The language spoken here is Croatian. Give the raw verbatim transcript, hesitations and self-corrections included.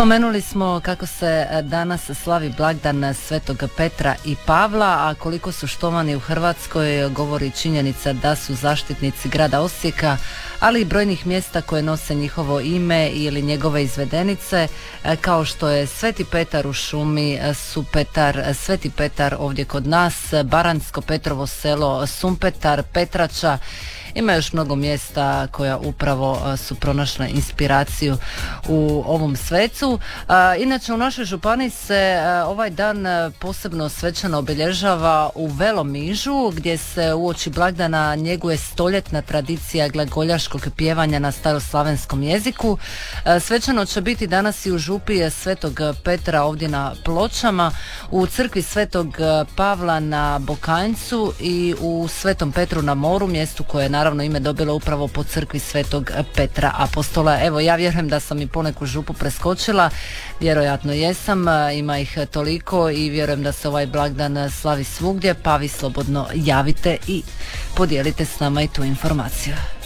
Spomenuli smo kako se danas slavi blagdan Svetog Petra i Pavla, a koliko su štovani u Hrvatskoj govori činjenica da su zaštitnici grada Osijeka, ali i brojnih mjesta koje nose njihovo ime ili njegove izvedenice, kao što je Sveti Petar u Šumi, Supetar, Sveti Petar ovdje kod nas, Baranjsko Petrovo selo, Sumpetar, Petrača. Ima još mnogo mjesta koja upravo su pronašla inspiraciju u ovom svecu. Inače, u našoj županiji se ovaj dan posebno svečano obilježava u Velomižu, gdje se uoči blagdana njeguje stoljetna tradicija glagoljaškog pjevanja na staroslavenskom jeziku. Svečano će biti danas i u župi Svetog Petra ovdje na Pločama, u crkvi Svetog Pavla na Bokanjcu i u Svetom Petru na Moru, mjestu koje je naravno ime dobilo upravo po crkvi Svetog Petra Apostola. Evo, ja vjerujem da sam i poneku župu preskočila, vjerojatno jesam, ima ih toliko i vjerujem da se ovaj blagdan slavi svugdje, pa vi slobodno javite i podijelite s nama i tu informaciju.